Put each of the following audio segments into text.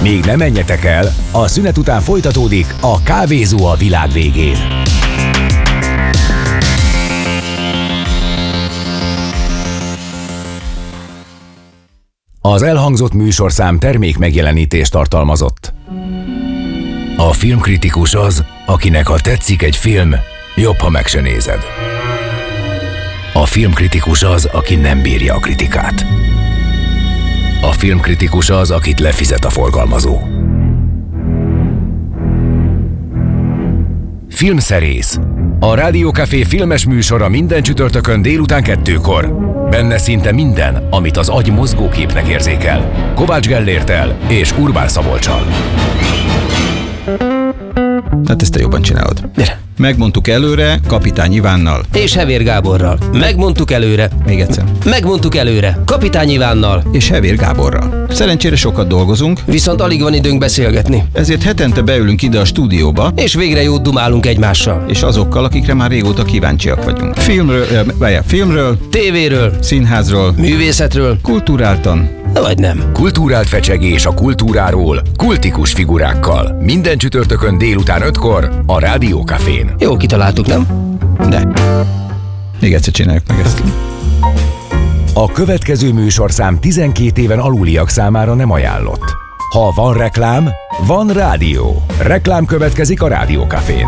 Még ne menjetek el, a szünet után folytatódik a Kávézó a világ végén. Az elhangzott műsorszám termék megjelenítést tartalmazott. A filmkritikus az, akinek ha tetszik egy film, jobb, ha meg se nézed. A filmkritikus az, aki nem bírja a kritikát. A filmkritikus az, akit lefizet a forgalmazó. Filmszerész. A Rádió Café filmes műsora minden csütörtökön délután 2-kor. Benne szinte minden, amit az agy mozgóképnek érzékel. Kovács Gellérttel és Urbán Szabolccsal. Tehát ezt te jobban csinálod. Gyere. Megmondtuk előre Kapitány Ivánnal. És Hevér Gáborral. Megmondtuk előre. Még egyszer. Megmondtuk előre. Kapitány Ivánnal. És Hevér Gáborral. Szerencsére sokat dolgozunk, Viszont alig van időnk beszélgetni. ezért hetente beülünk ide a stúdióba, És végre jót dumálunk egymással. és azokkal, akikre már régóta kíváncsiak vagyunk. Filmről, Tévéről, színházról, művészetről, kulturáltan. vagy nem. Kulturált fecsegés a kultúráról, kultikus figurákkal. Minden csütörtökön délután 5-kor a Rádió Cafén. Jó kitaláltuk, nem? De. Még egyszer csináljuk meg ezt. A következő műsorszám 12 éven aluliak számára nem ajánlott. Ha van reklám, van rádió. Reklám következik a Rádió Cafén.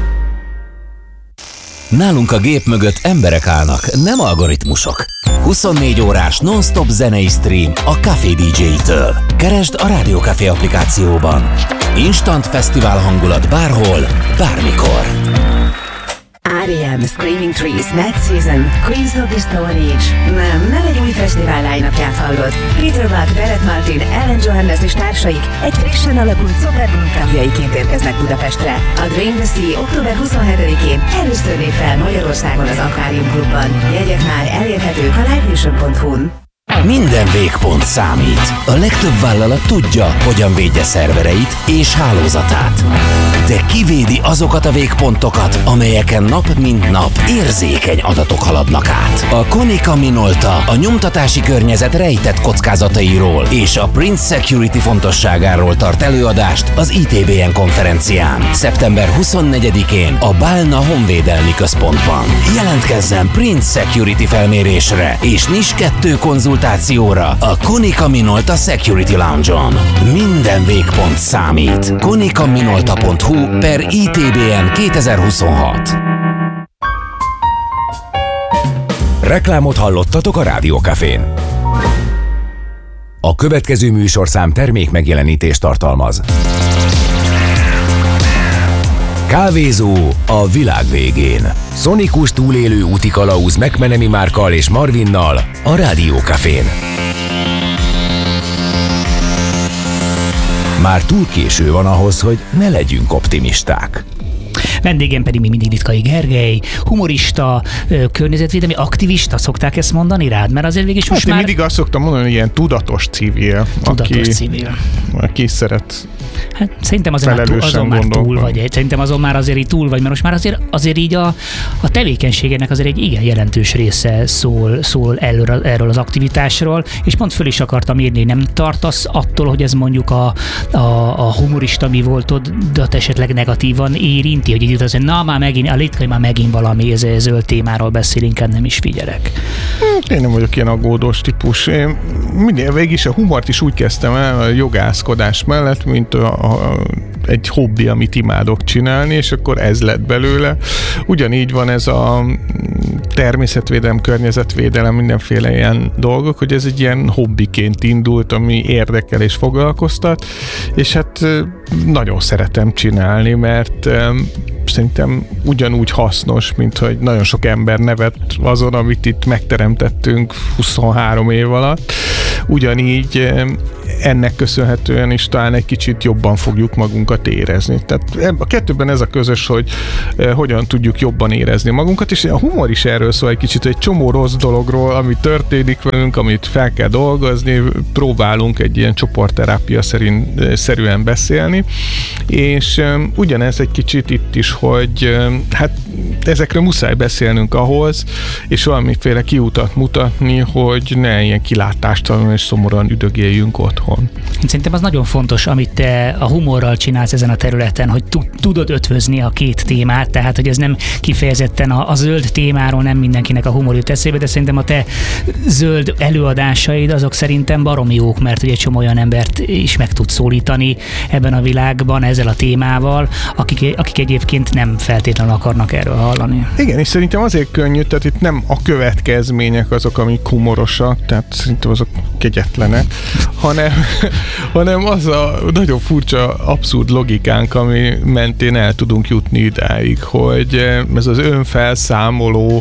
Nálunk a gép mögött emberek állnak, nem algoritmusok. 24 órás non-stop zenei stream a Café DJ-től. Keresd a Rádió Café applikációban. Instant fesztivál hangulat bárhol, bármikor. R.E.M. Screaming Trees, Mad Season, Queens of the Stone Age. Nem egy új fesztivál line-upját hallod. Peter Buck, Barrett Martin, Ellen Johannes és társaik egy frissen alakult szupergroup tagjaiként érkeznek Budapestre. A Drain the Sea október 27-én először lép fel Magyarországon az Aquarium Klubban. Jegyek már elérhetők a livevision.hu-n. Minden végpont számít. A legtöbb vállalat tudja, hogyan védje szervereit és hálózatát. De kivédi azokat a végpontokat, amelyeken nap mint nap érzékeny adatok haladnak át. A Konica Minolta a nyomtatási környezet rejtett kockázatairól és a Prince Security fontosságáról tart előadást az ITBN konferencián. Szeptember 24-én a Bálna Honvédelmi Központban. Jelentkezzen Prince Security felmérésre és NIS 2 konzultációra a Konica Minolta Security Lounge-on. Minden végpont számít. konicaminolta.hu/ITBN 2026. Reklámot hallottatok a Rádió Cafén. A következő műsorszám termék megjelenítést tartalmaz. Kávézó a világ végén. Szonikus túlélő úti kalauz McMenemy Márkkal és Marvinnal a Rádió Cafén. Már túl késő van ahhoz, hogy ne legyünk optimisták. Vendégem pedig még mindig Litkai Gergely, humorista, környezetvédelmi aktivista, szokták ezt mondani rád? Mert azért végig is most én már... mindig azt szoktam mondani, hogy ilyen tudatos civil. Aki szeret Hát szerintem azon már túl vagy. Szerintem azon már azért így túl vagy, mert most már azért így a tevékenységének azért egy igen jelentős része szól erről az aktivitásról, és pont föl is akartam írni, nem tartasz attól, hogy ez mondjuk a humorista mi voltodat esetleg negatívan érinti, hogy így azért, na már megint, a Litkai már megint valami zöld témáról beszél, inkább nem is figyelek. Én nem vagyok ilyen aggódós típus. Én végig is a humort is úgy kezdtem el a jogászkodás mellett, mint egy hobbi, amit imádok csinálni, és akkor ez lett belőle. Ugyanígy van ez a természetvédelem, környezetvédelem, mindenféle ilyen dolgok, hogy ez egy ilyen hobbiként indult, ami érdekel és foglalkoztat, és hát nagyon szeretem csinálni, mert szerintem ugyanúgy hasznos, mint hogy nagyon sok ember nevet azon, amit itt megteremtettünk 23 év alatt. Ugyanígy ennek köszönhetően is talán egy kicsit jobban fogjuk magunkat érezni. Tehát a kettőben ez a közös, hogy hogyan tudjuk jobban érezni magunkat, és a humor is erről szól egy kicsit, egy csomó rossz dologról, ami történik velünk, amit fel kell dolgozni, próbálunk egy ilyen csoportterápia szerűen beszélni, és ugyanez egy kicsit itt is, hogy hát ezekről muszáj beszélnünk ahhoz, és valamiféle kiutat mutatni, hogy ne ilyen kilátástalanul és szomorúan üdögéljünk otthon. Én szerintem az nagyon fontos, amit te a humorral csinálsz ezen a területen, hogy tudod ötvözni a két témát, tehát hogy ez nem kifejezetten a zöld témáról nem mindenkinek a humor jut eszébe, de szerintem a te zöld előadásaid azok szerintem baromi jók, mert egy csomó olyan embert is meg tud szólítani ebben a világban ezzel a témával, akik egyébként nem feltétlenül akarnak erről hallani. Igen, és szerintem azért könnyű, tehát itt nem a következmények azok, amik humorosak, tehát szerintem azok kegyetlenek, hanem az a nagyon furcsa, abszurd logikánk, ami mentén el tudunk jutni idáig, hogy ez az önfelszámoló,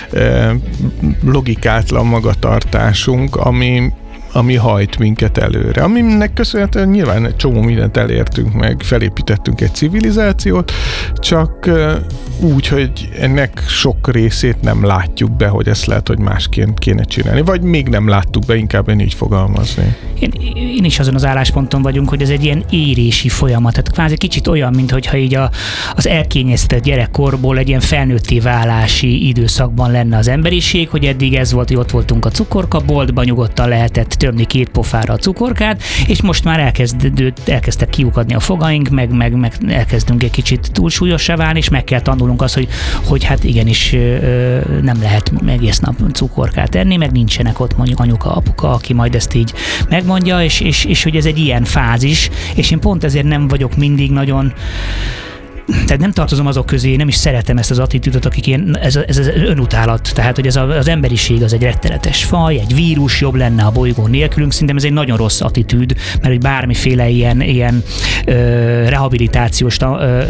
logikátlan magatartásunk, ami hajt minket előre. Aminek köszönhetően nyilván egy csomó mindent elértünk meg, felépítettünk egy civilizációt, csak úgy, hogy ennek sok részét nem látjuk be, hogy ezt lehet, hogy másként kéne csinálni. Vagy még nem láttuk be, inkább én így fogalmazni. Én is azon az állásponton vagyunk, hogy ez egy ilyen érési folyamat. Tehát kvázi kicsit olyan, mintha így az elkényeztetett gyerekkorból egy ilyen felnőtté válási időszakban lenne az emberiség, hogy eddig ez volt, hogy ott voltunk a cukorkaboltban, nyugodtan lehetett tömni 2 pofára a cukorkát, és most már elkezdtek kiukadni a fogaink, meg elkezdünk egy kicsit túlsúlyossá válni, és meg kell tanulnunk azt, hogy hát igenis nem lehet egész nap cukorkát enni, meg nincsenek ott mondjuk anyuka, apuka, aki majd ezt így megmondja, és hogy ez egy ilyen fázis, és én pont ezért nem vagyok mindig nagyon, tehát nem tartozom azok közé, nem is szeretem ezt az attitűdöt, akik ilyen, ez az önutálat, tehát hogy ez az emberiség az egy rettenetes faj, egy vírus, jobb lenne a bolygó nélkülünk, szerintem ez egy nagyon rossz attitűd, mert hogy bármiféle ilyen rehabilitációs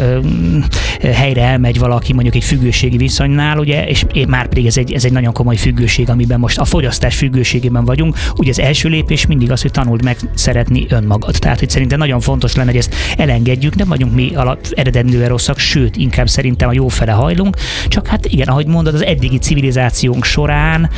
helyre elmegy valaki mondjuk egy függőségi viszonynál, ugye, és már pedig ez egy nagyon komoly függőség, amiben most a fogyasztás függőségében vagyunk, ugye az első lépés mindig az, hogy tanuld meg szeretni önmagad. Tehát, hogy szerintem nagyon fontos lenne, hogy ezt elengedjük, nem vagyunk mi eredendően rosszak, sőt, inkább szerintem a jó fele hajlunk, csak hát igen, ahogy mondod, az eddigi civilizációnk során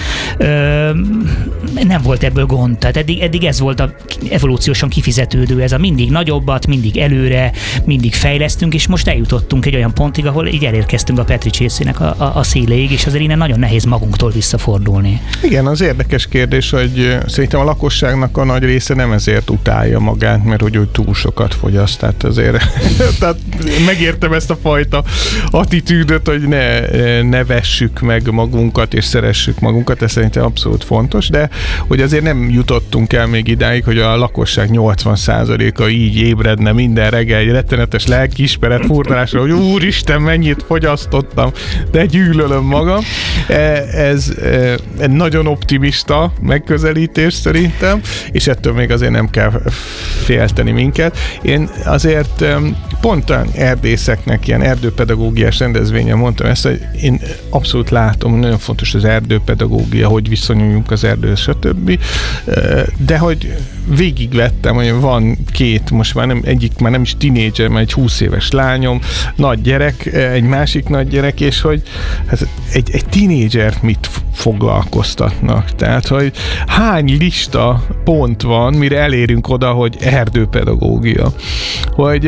nem volt ebből gond, tehát eddig ez volt a evolúciósan kifizetődő, ez a mindig nagyobbat, mindig előre, mindig fejlesztünk, és most eljutottunk egy olyan pontig, ahol így elérkeztünk a Petri csészének a széléig, és azért innen nagyon nehéz magunktól visszafordulni. Igen, az érdekes kérdés, hogy szerintem a lakosságnak a nagy része nem ezért utálja magát, mert hogy túl sokat fogyaszt, tehát azért tehát megértem ezt a fajta attitűdöt, hogy ne vessük meg magunkat és szeressük magunkat, ez szerintem abszolút fontos, de hogy azért nem jutottunk el még idáig, hogy a lakosság 80%-a így ébredne minden reggel egy rettenetes lelkiismeret furdalásra, hogy úristen, mennyit fogyasztottam, de gyűlölöm magam. Ez egy nagyon optimista megközelítés szerintem, és ettől még azért nem kell félteni minket. Én azért pont olyan erdészeknek ilyen erdőpedagógiás rendezvényen mondtam ezt, hogy én abszolút látom, hogy nagyon fontos az erdőpedagógia, hogy viszonyuljunk az erdőhöz, stb. De hogy végigvettem, hogy van 2, most már egyik már nem is tinédzser, már egy 20 éves lányom, nagy gyerek, egy másik nagy gyerek, és hogy hát egy tinédzsert mit foglalkoztatnak. Tehát, hogy hány lista pont van, mire elérünk oda, hogy erdőpedagógia. Hogy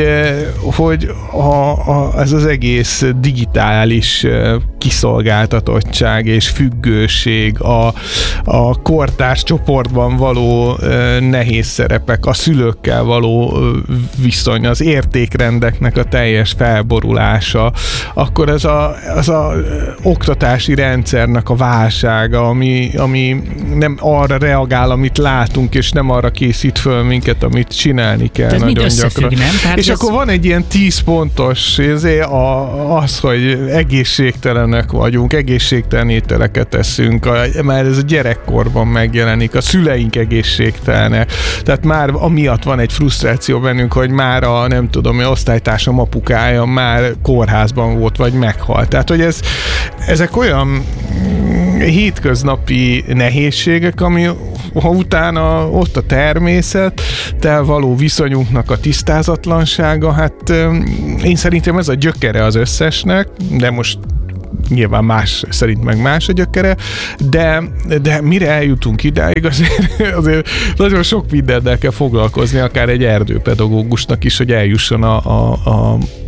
ez az egész digitális kiszolgáltatottság és függőség, a kortárs csoportban való nehéz szerepek, a szülőkkel való viszony, az értékrendeknek a teljes felborulása, akkor az a oktatási rendszernek a válsága, ami nem arra reagál, amit látunk, és nem arra készít föl minket, amit csinálni kell nagyon gyakran. És akkor van egy ilyen 10 pontos az, hogy egészségtelenek vagyunk, egészségtelen ételeket teszünk, már ez a gyerekkorban megjelenik, a szüleink egészségtelenek, tehát már amiatt van egy frusztráció bennünk, hogy már nem tudom, osztálytársam apukája már kórházban volt, vagy meghalt. Tehát, hogy ezek olyan hétköznapi nehézségek, ami ha utána ott a természettel való viszonyunknak a tisztázatlansága, hát én szerintem ez a gyökere az összesnek, de most nyilván más szerint meg más a gyökere, de mire eljutunk idáig, azért nagyon sok mindennel kell foglalkozni, akár egy erdőpedagógusnak is, hogy eljusson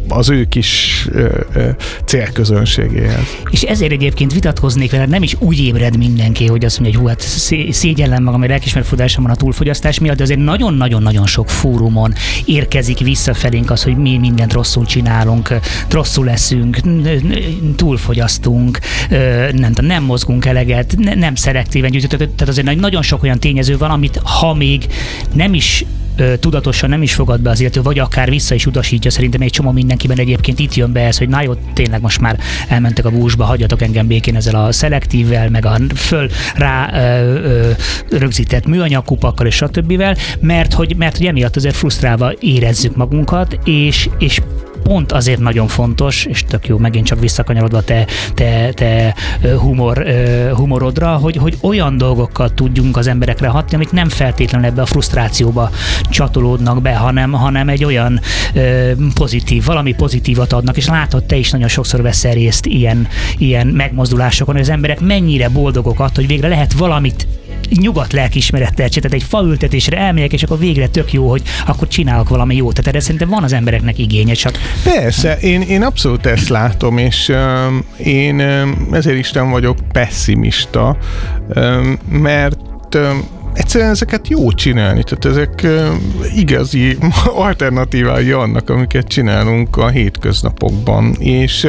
az ő kis célközönségéhez. És ezért egyébként vitatkoznék vele, nem is úgy ébred mindenki, hogy azt mondja, hogy hát szégyellem magam, mert lelkismert futásom van a túlfogyasztás miatt, de azért nagyon-nagyon-nagyon sok fórumon érkezik visszafelénk az, hogy mi mindent rosszul csinálunk, rosszul leszünk, túlfogyasztunk, nem mozgunk eleget, nem szelektíven gyűjtünk. Tehát azért nagyon sok olyan tényező van, amit ha még nem is tudatosan nem is fogad be az illető, vagy akár vissza is utasítja, szerintem egy csomó mindenkiben egyébként itt jön be ez, hogy na jó, tényleg most már elmentek a búzsba, hagyjatok engem békén ezzel a szelektívvel, meg a föl rá rögzített műanyag kupakkal és stb. Mert hogy emiatt azért frusztrálva érezzük magunkat, és pont azért nagyon fontos, és tök jó, megint csak visszakanyarodva te humorodra, hogy olyan dolgokkal tudjunk az emberekre hatni, amik nem feltétlenül ebbe a frusztrációba csatolódnak be, hanem egy olyan valami pozitívat adnak, és látod, te is nagyon sokszor veszel részt ilyen megmozdulásokon, hogy az emberek mennyire boldogok attól, hogy végre lehet valamit nyugodt lelkiismerettel, tehát egy faültetésre elmegyek, és akkor végre tök jó, hogy akkor csinálok valami jót. Tehát erre szerintem van az embereknek igénye, csak... Persze, én abszolút ezt látom, és én ezért is nem vagyok pessimista, mert egyszerűen ezeket jó csinálni, tehát ezek igazi alternatívái annak, amiket csinálunk a hétköznapokban, és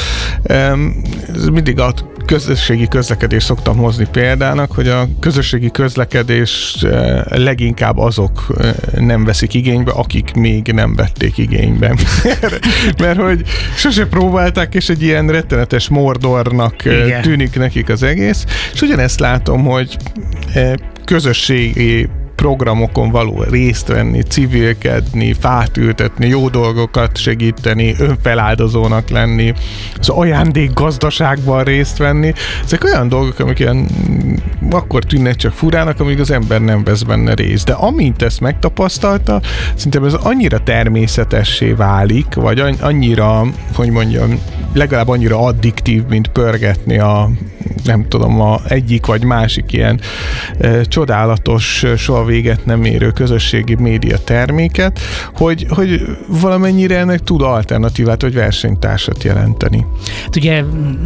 mindig a közösségi közlekedést szoktam hozni példának, hogy a közösségi közlekedés leginkább azok nem veszik igénybe, akik még nem vették igénybe. Mert hogy sose próbálták, és egy ilyen rettenetes Mordornak tűnik nekik az egész. És ugyanezt látom, hogy közösségi programokon való részt venni, civilkedni, fát ültetni, jó dolgokat segíteni, önfeláldozónak lenni, az ajándékgazdaságban részt venni. Ezek olyan dolgok, amik ilyen akkor tűnnek csak furának, amíg az ember nem vesz benne részt. De amint ezt megtapasztalta, szerintem ez annyira természetessé válik, vagy annyira, hogy mondjam, legalább annyira addiktív, mint pörgetni a egyik vagy másik ilyen csodálatos, soha véget nem érő közösségi média terméket, hogy valamennyire ennek tud alternatívát vagy versenytársat jelenteni. Ugye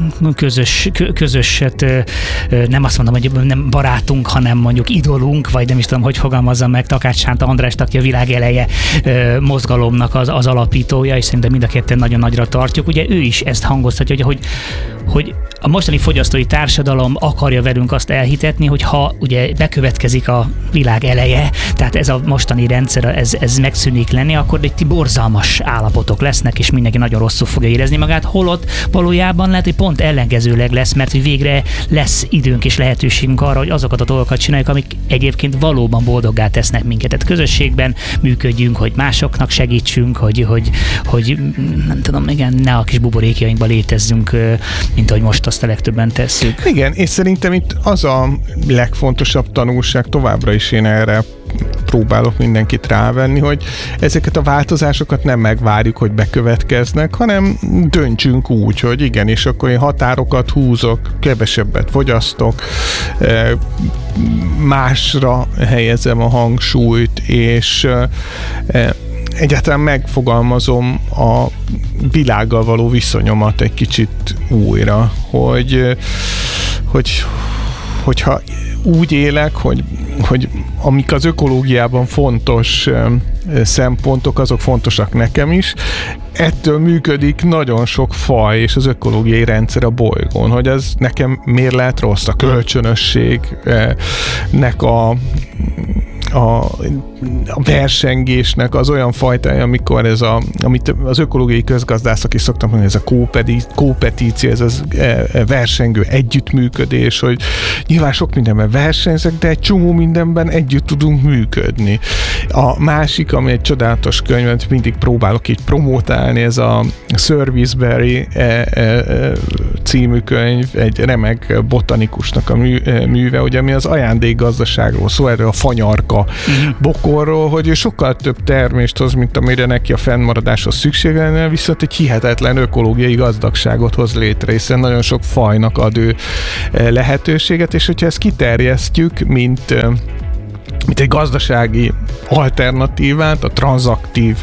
közöset nem azt mondom, hogy nem barátunk, hanem mondjuk idolunk, vagy nem is tudom, hogy fogalmazzam meg, Takács Sánta András, aki a Világ eleje mozgalomnak az alapítója, és szerintem mind a ketten nagyon nagyra tartjuk. Ugye ő is ezt hangoztatja, hogy a mostani fogyasztói társadalom akarja velünk azt elhitetni, hogy ha ugye bekövetkezik a világ eleje, tehát ez a mostani rendszer, ez megszűnik lenni, akkor egy borzalmas állapotok lesznek, és mindenki nagyon rosszul fogja érezni magát, holott valójában lehet, hogy pont ellenkezőleg lesz, mert hogy végre lesz időnk és lehetőségünk arra, hogy azokat a dolgokat csináljuk, amik egyébként valóban boldoggá tesznek minket. Tehát közösségben működjünk, hogy másoknak segítsünk, hogy nem tudom, igen, ne a kis buborékjainkba létezzünk, mint ahogy most azt a legtöbben tesszük. Igen, és szerintem itt az a legfontosabb tanulság, továbbra is én erre próbálok mindenkit rávenni, hogy ezeket a változásokat nem megvárjuk, hogy bekövetkeznek, hanem döntsünk úgy, hogy igen, és akkor én határokat húzok, kevesebbet fogyasztok, másra helyezem a hangsúlyt, és egyáltalán megfogalmazom a világgal való viszonyomat egy kicsit újra, hogyha úgy élek, hogy amik az ökológiában fontos szempontok, azok fontosak nekem is. Ettől működik nagyon sok faj és az ökológiai rendszer a bolygón, hogy ez nekem miért lehet rossz, a kölcsönösségnek a versengésnek az olyan fajtája, amikor amit az ökológiai közgazdászok is szoktam mondani, ez a kompetíció, ez az versengő együttműködés, hogy nyilván sok mindenben versenyzek, de egy csomó mindenben együtt tudunk működni. A másik, ami egy csodálatos könyvet mindig próbálok így promotálni, ez a Serviceberry című könyv, egy remek botanikusnak a műve, ugye, ami az ajándékgazdaságról szól, erről a fanyarka bokorról, hogy sokkal több termést hoz, mint amire neki a fennmaradáshoz szükség lenne, viszont egy hihetetlen ökológiai gazdagságot hoz létre, hiszen nagyon sok fajnak ad ő lehetőséget, és hogyha ezt kiterjesztjük, mint egy gazdasági alternatívát, a tranzaktív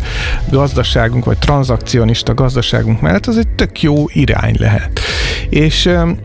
gazdaságunk, vagy tranzakcionista gazdaságunk mellett, az egy tök jó irány lehet. És